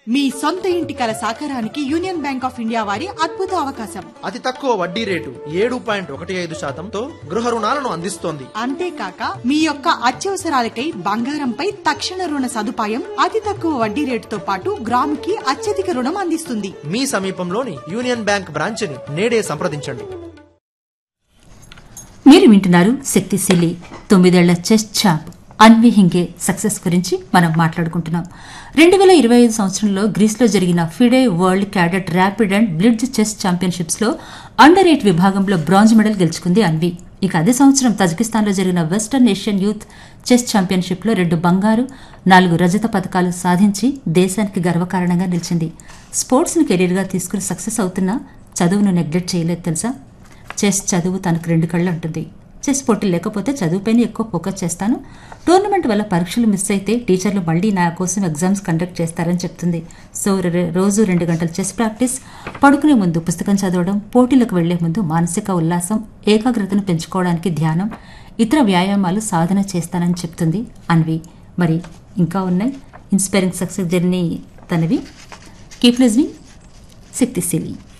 మీ సొంత ఇంటి కల సాకారానికి యూనియన్ బ్యాంక్ ఆఫ్ ఇండియా వారి అద్భుత అవకాశం. అతి తక్కువ వడ్డీ రేటు 7.15% గృహ రుణాలను అందిస్తోంది. అంతేకాక మీ యొక్క అత్యవసరాలకై బంగారంపై తక్షణ రుణ సదుపాయం, అతి తక్కువ వడ్డీ రేటుతో పాటు గ్రాముకి అత్యధిక రుణం అందిస్తుంది. మీ సమీపంలోని యూనియన్ బ్యాంక్ బ్రాంచ్ని నేడే సంప్రదించండి. మీరు వింటున్నారు శక్తిశీలి 9 ఏళ్ల chess champ Anvi Hinge success గురించి మనం మాట్లాడుకుంటున్నాం. 2025 సంవత్సరంలో గ్రీస్లో జరిగిన FIDE world cadet rapid and blitz chess championships లో అండర్ 8 విభాగంలో బ్రాంజ్ మెడల్ గెలుచుకుంది అన్వి. ఇక అదే సంవత్సరం తజికిస్తాన్లో జరిగిన western Asian youth chess championship లో 2 బంగారు 4 రజత పథకాలు సాధించి దేశానికి గర్వకారణంగా నిలిచింది. స్పోర్ట్స్ ను కెరీర్ గా తీసుకుని సక్సెస్ అవుతున్నా చదువును నెగ్లెక్ట్ చేయలేదు తెలుసా. చెస్ చదువు తనకు 2 కళ్ళు అంటుంది. చెస్ పోటీ లేకపోతే చదువుపైన ఎక్కువ ఫోకస్ చేస్తాను. టోర్నమెంట్ వల్ల పరీక్షలు మిస్ అయితే టీచర్లు మళ్లీ నా కోసం ఎగ్జామ్స్ కండక్ట్ చేస్తారని చెప్తుంది. సో రోజు 2 గంటల చెస్ ప్రాక్టీస్, పడుకునే ముందు పుస్తకం చదవడం, పోటీలకు వెళ్లే ముందు మానసిక ఉల్లాసం, ఏకాగ్రతను పెంచుకోవడానికి ధ్యానం, ఇతర వ్యాయామాలు సాధన చేస్తానని చెప్తుంది అన్వి. మరి ఇంకా ఉన్నాయి inspiring success journey తనవి. Keep listening శక్తిశీలి.